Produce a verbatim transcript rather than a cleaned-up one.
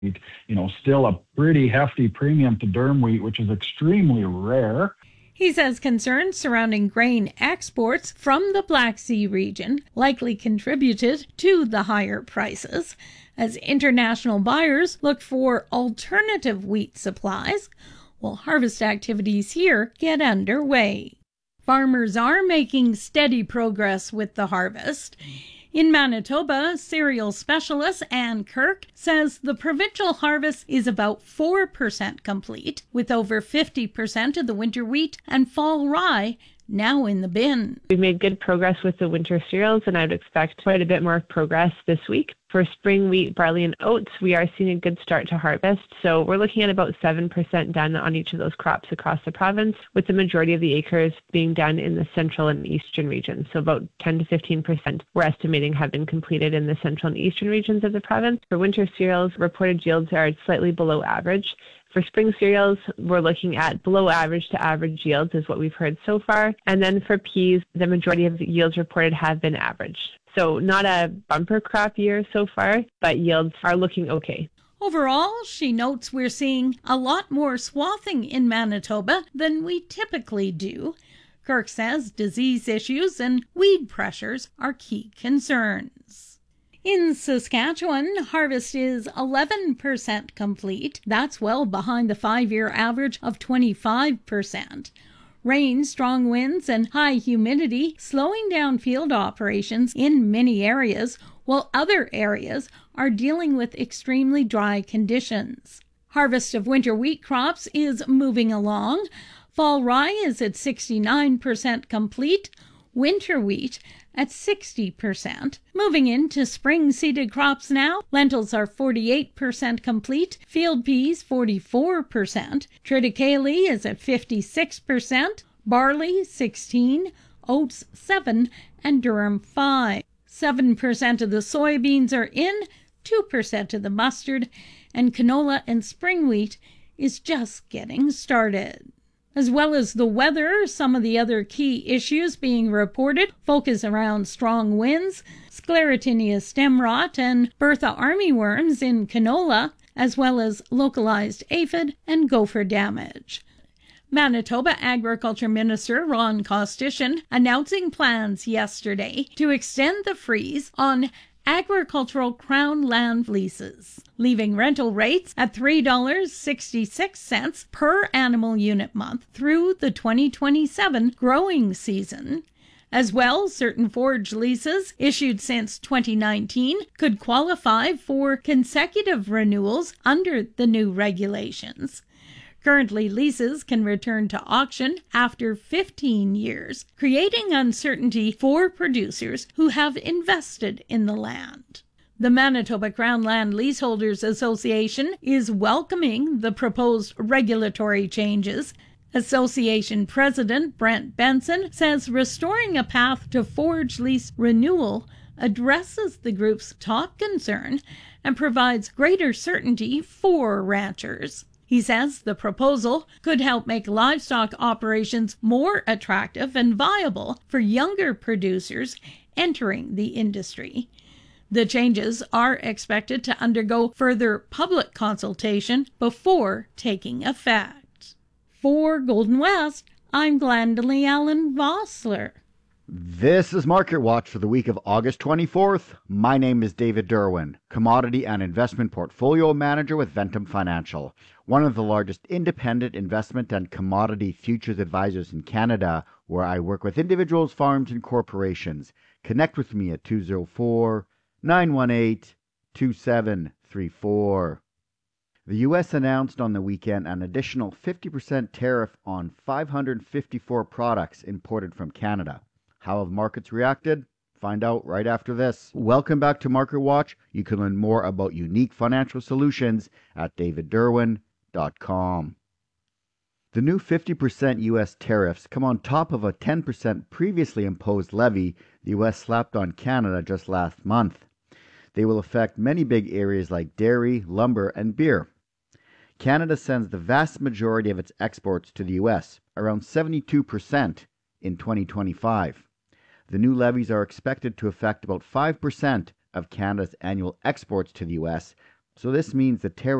You know, still a pretty hefty premium to durum wheat, which is extremely rare. He says concerns surrounding grain exports from the Black Sea region likely contributed to the higher prices, as international buyers look for alternative wheat supplies, while harvest activities here get underway. Farmers are making steady progress with the harvest. In Manitoba, cereal specialist Ann Kirk says the provincial harvest is about four percent complete, with over fifty percent of the winter wheat and fall rye now in the bin. We've made good progress with the winter cereals, and I would expect quite a bit more progress this week. For spring wheat, barley, and oats, we are seeing a good start to harvest. So we're looking at about seven percent done on each of those crops across the province, with the majority of the acres being done in the central and eastern regions. So about ten to fifteen percent we're estimating have been completed in the central and eastern regions of the province. For winter cereals, reported yields are slightly below average. For spring cereals, we're looking at below average to average yields is what we've heard so far. And then for peas, the majority of the yields reported have been average. So not a bumper crop year so far, but yields are looking okay. Overall, she notes we're seeing a lot more swathing in Manitoba than we typically do. Kirk says disease issues and weed pressures are key concerns. In Saskatchewan, harvest is eleven percent complete. That's well behind the five-year average of twenty-five percent. Rain, strong winds, and high humidity slowing down field operations in many areas, while other areas are dealing with extremely dry conditions. Harvest of winter wheat crops is moving along. Fall rye is at sixty-nine percent complete. Winter wheat at sixty percent. Moving into spring-seeded crops now, lentils are forty-eight percent complete, field peas forty-four percent, triticale is at fifty-six percent, barley sixteen percent, oats seven percent, and durum five percent. seven percent of the soybeans are in, two percent of the mustard, and canola and spring wheat is just getting started. As well as the weather, some of the other key issues being reported focus around strong winds, sclerotinia stem rot, and Bertha armyworms in canola, as well as localized aphid and gopher damage. Manitoba Agriculture Minister Ron Kostyshin announcing plans yesterday to extend the freeze on agricultural crown land leases, leaving rental rates at three dollars and sixty-six cents per animal unit month through the twenty twenty-seven growing season. As well, certain forage leases issued since twenty nineteen could qualify for consecutive renewals under the new regulations. Currently, leases can return to auction after fifteen years, creating uncertainty for producers who have invested in the land. The Manitoba Crown Land Leaseholders Association is welcoming the proposed regulatory changes. Association President Brent Benson says restoring a path to forage lease renewal addresses the group's top concern and provides greater certainty for ranchers. He says the proposal could help make livestock operations more attractive and viable for younger producers entering the industry. The changes are expected to undergo further public consultation before taking effect. For Golden West, I'm Glendalee Allen Vossler. This is Market Watch for the week of August twenty-fourth. My name is David Derwin, Commodity and Investment Portfolio Manager with Ventum Financial, one of the largest independent investment and commodity futures advisors in Canada, where I work with individuals, farms, and corporations. Connect with me at two oh four, nine one eight, two seven three four. The U S announced on the weekend an additional fifty percent tariff on five hundred fifty-four products imported from Canada. How have markets reacted? Find out right after this. Welcome back to Market Watch. You can learn more about unique financial solutions at david derwin dot com. The new fifty percent U S tariffs come on top of a ten percent previously imposed levy the U S slapped on Canada just last month. They will affect many big areas like dairy, lumber, and beer. Canada sends the vast majority of its exports to the U S, around seventy-two percent in twenty twenty-five. The new levies are expected to affect about five percent of Canada's annual exports to the U S, So this means the